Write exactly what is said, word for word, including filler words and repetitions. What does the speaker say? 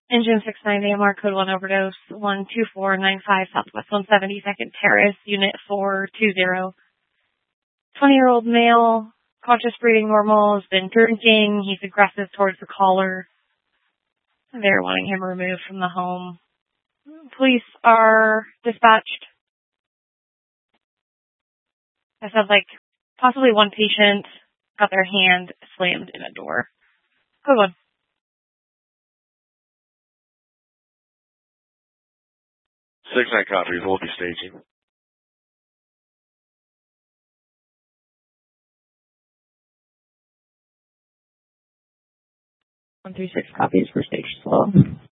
Engine six nine A M R code one overdose one two four nine five Southwest one seventy-second Terrace, Unit four two zero. twenty-year-old male, conscious breathing normal, has been drinking. He's aggressive towards the caller. They're wanting him removed from the home. Police are dispatched. I said like possibly one patient got their hand slammed in a door. Good one. Six nine copies, we'll be staging. One three six copies for stage slow.